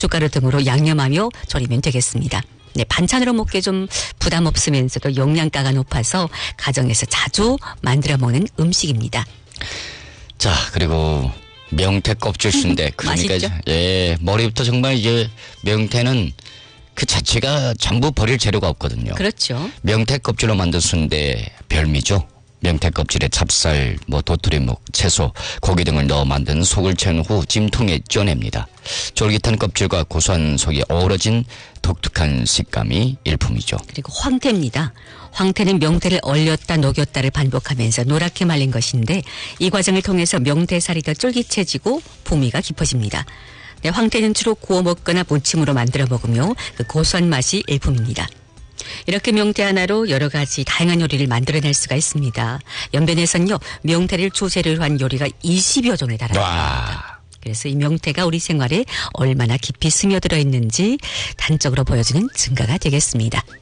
고춧가루 등으로 양념하며 절이면 되겠습니다. 네, 반찬으로 먹기에 좀 부담 없으면서도 영양가가 높아서 가정에서 자주 만들어 먹는 음식입니다. 자, 그리고 명태 껍질 순대. 그러니까 맛있죠? 예, 머리부터 정말 이제 명태는 그 자체가 전부 버릴 재료가 없거든요. 그렇죠. 명태 껍질로 만든 순대 별미죠. 명태 껍질에 찹쌀, 도토리묵, 채소, 고기 등을 넣어 만든 속을 채운 후 찜통에 쪄냅니다. 쫄깃한 껍질과 고소한 속이 어우러진 독특한 식감이 일품이죠. 그리고 황태입니다. 황태는 명태를 얼렸다 녹였다를 반복하면서 노랗게 말린 것인데 이 과정을 통해서 명태살이 더 쫄깃해지고 풍미가 깊어집니다. 네, 황태는 주로 구워 먹거나 무침으로 만들어 먹으며 그 고소한 맛이 일품입니다. 이렇게 명태 하나로 여러 가지 다양한 요리를 만들어낼 수가 있습니다. 연변에서는요, 명태를 주재료로 한 요리가 20여 종에 달합니다. 그래서 이 명태가 우리 생활에 얼마나 깊이 스며들어 있는지 단적으로 보여주는 증거가 되겠습니다.